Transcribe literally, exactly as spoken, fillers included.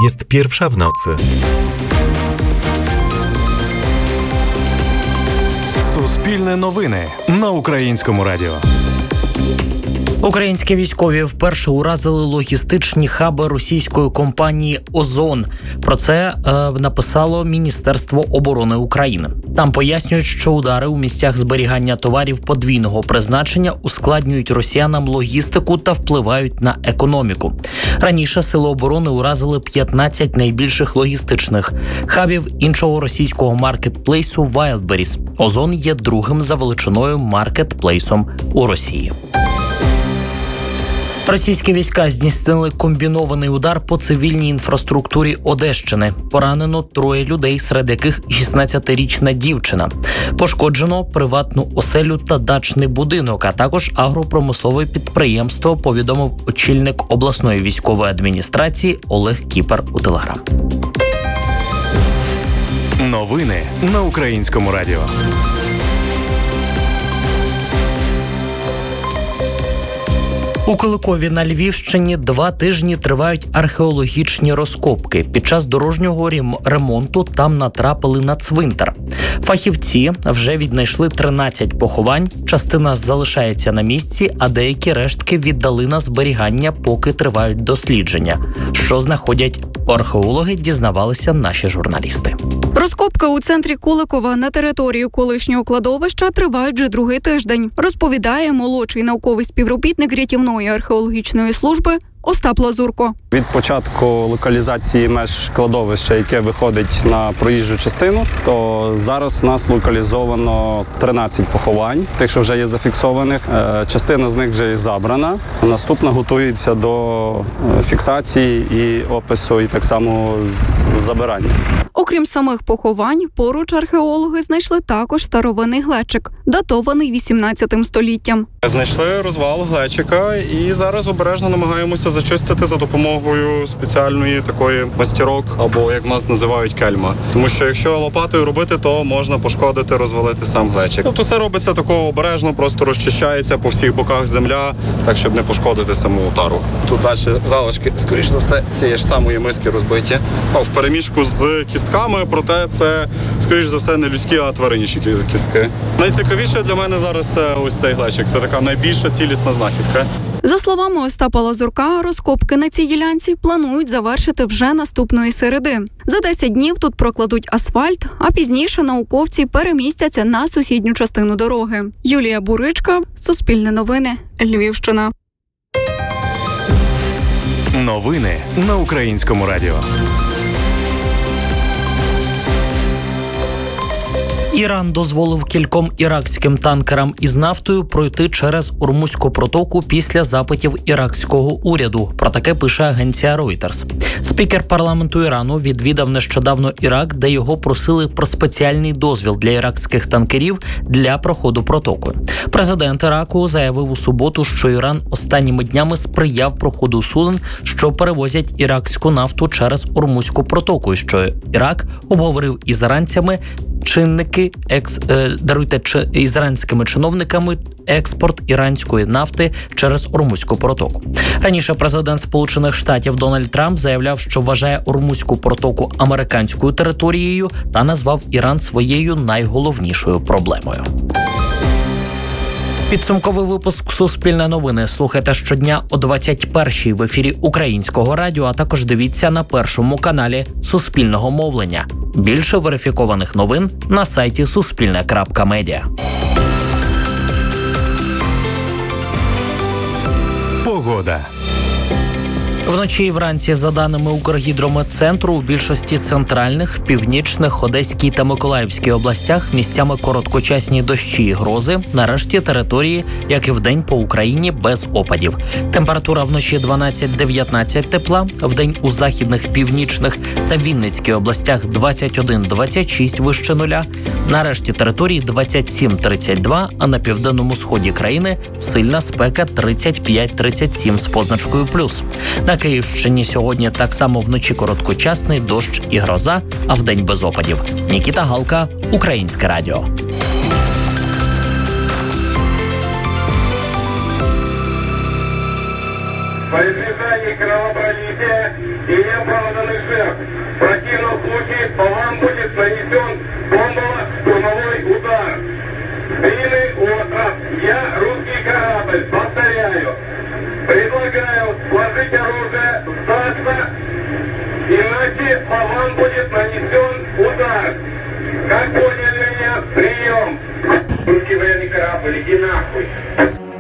Jest pierwsza w nocy. Суспільне новини на Українському радіо. Українські військові вперше уразили логістичні хаби російської компанії «Озон». Про це е, написало Міністерство оборони України. Там пояснюють, що удари у місцях зберігання товарів подвійного призначення ускладнюють росіянам логістику та впливають на економіку. Раніше Сили оборони уразили п'ятнадцять найбільших логістичних хабів іншого російського маркетплейсу Wildberries. «Озон» є другим за величиною маркетплейсом у Росії. Російські війська здійснили комбінований удар по цивільній інфраструктурі Одещини. Поранено троє людей, серед яких шістнадцятирічна дівчина. Пошкоджено приватну оселю та дачний будинок, а також агропромислове підприємство, повідомив очільник обласної військової адміністрації Олег Кіпер у Телеграм. Новини на Українському радіо. У Куликові на Львівщині два тижні тривають археологічні розкопки. Під час дорожнього ремонту там натрапили на цвинтар. Фахівці вже віднайшли тринадцять поховань, частина залишається на місці, а деякі рештки віддали на зберігання, поки тривають дослідження. Що знаходять археологи, дізнавалися наші журналісти. Розкопки у центрі Куликова на території колишнього кладовища тривають вже другий тиждень, розповідає молодший науковий співробітник рятівної археологічної служби Остап Лазурко. Від початку локалізації меж кладовища, яке виходить на проїжджу частину, то зараз у нас локалізовано тринадцять поховань, тих, що вже є зафіксованих. Частина з них вже є забрана. Наступна готується до фіксації і опису, і так само забирання. Окрім самих поховань, поруч археологи знайшли також старовинний глечик, датований вісімнадцятим століттям. Знайшли розвал глечика і зараз обережно намагаємося зачистити за допомогою спеціальної такої мастірок, або, як в нас називають, кельма. Тому що якщо лопатою робити, то можна пошкодити, розвалити сам глечик. Тобто це робиться такого обережно, просто розчищається по всіх боках земля, так, щоб не пошкодити саму тару. Тут далі залишки, скоріш за все, цієї ж самої миски розбиті. А в перемішку з кістками, проте це, скоріш за все, не людські, а тваринніші кістки. Найцікавіше для мене зараз це ось цей глечик. Це така найбільша цілісна знахідка. За словами Остапа Лазурка, розкопки на цій ділянці планують завершити вже наступної середи. За десять днів тут прокладуть асфальт, а пізніше науковці перемістяться на сусідню частину дороги. Юлія Буричка, Суспільне новини, Львівщина. Новини на Українському радіо. Іран дозволив кільком іракським танкерам із нафтою пройти через Ормузьку протоку після запитів іракського уряду. Про таке пише агенція Reuters. Спікер парламенту Ірану відвідав нещодавно Ірак, де його просили про спеціальний дозвіл для іракських танкерів для проходу протокою. Президент Іраку заявив у суботу, що Іран останніми днями сприяв проходу суден, що перевозять іракську нафту через Ормузьку протоку, що Ірак обговорив із іранцями чинники екс, е, даруйте чи, ізраїльськими чиновниками експорт іранської нафти через Ормузьку протоку. Раніше президент Сполучених Штатів Дональд Трамп заявляв, що вважає Ормузьку протоку американською територією та назвав Іран своєю найголовнішою проблемою. Підсумковий випуск «Суспільне новини» слухайте щодня о двадцять першій в ефірі Українського радіо, а також дивіться на першому каналі Суспільного мовлення. Більше верифікованих новин на сайті суспільне крапка медіа. Погода. Вночі і вранці, за даними Укргідрометцентру, у більшості центральних, північних, Одеській та Миколаївській областях місцями короткочасні дощі і грози, на решті території, як і вдень по Україні, без опадів. Температура вночі дванадцять-дев'ятнадцять тепла, вдень у західних, північних та Вінницькій областях двадцять один - двадцять шість вище нуля, на решті території двадцять сім - тридцять два, а на південному сході країни сильна спека тридцять п'ять - тридцять сім з позначкою плюс. На Київщині сьогодні так само вночі короткочасний дощ і гроза, а вдень без опадів. Нікіта Галка, Українське радіо. По избежанию кровопролития и неоправданных жертв. В противном случае по вам будет нанесен бомбово-штурмовой удар. Длинный остров, я русский корабль, повторяю. Предлагаю сложить оружие, сдаться, иначе по вам будет нанесен